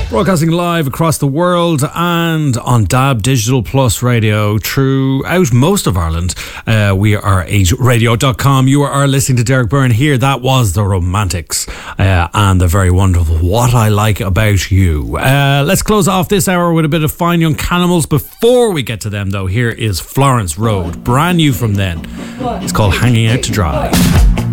Broadcasting live across the world and on DAB Digital Plus Radio throughout most of Ireland. We are ageradio.com. You are listening to Derek Byrne here. That was The Romantics and the very wonderful What I Like About You. Let's close off this hour with a bit of Fine Young Cannibals. Before we get to them, though, here is Florence Road. Brand new from then. It's called Hanging Out to Dry.